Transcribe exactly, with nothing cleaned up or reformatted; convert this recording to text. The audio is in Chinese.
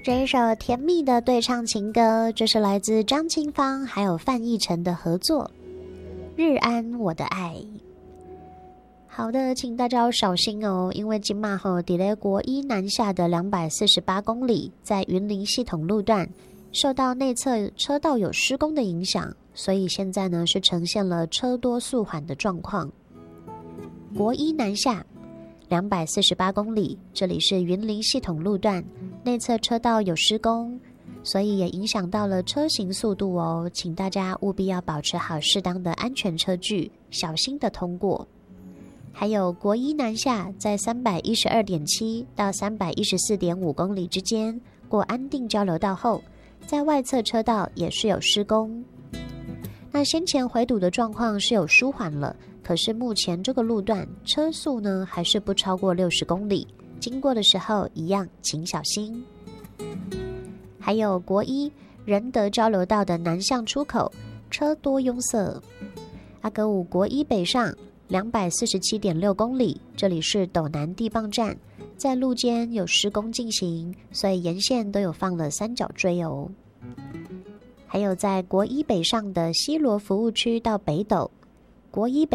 这一首甜蜜的对唱情歌，这是来自张清芳还有范逸臣的合作《日安我的爱》。好的，请大家要小心哦，因为金马后抵雷国一南下的两百四十八公里，在云林系统路段受到内侧车道有施工的影响，所以现在呢是呈现了车多速缓的状况。国一南下两百四十八公里，这里是云林系统路段，内侧车道有施工，所以也影响到了车行速度哦，请大家务必要保持好适当的安全车距，小心的通过。还有国一南下在 三百一十二点七 到 三百一十四点五 公里之间，过安定交流道后，在外侧车道也是有施工。那先前回堵的状况是有舒缓了，可是目前这个路段车速呢还是不超过六十公里，经过的时候一样请小心。还有国一仁德交流道的南向出口车多拥塞。阿格五国一北上两百四十七点六公里，这里是斗南地磅站，在路间有施工进行，所以沿线都有放了三角锥哦。还有在国一北上的西螺服务区到北斗，国一北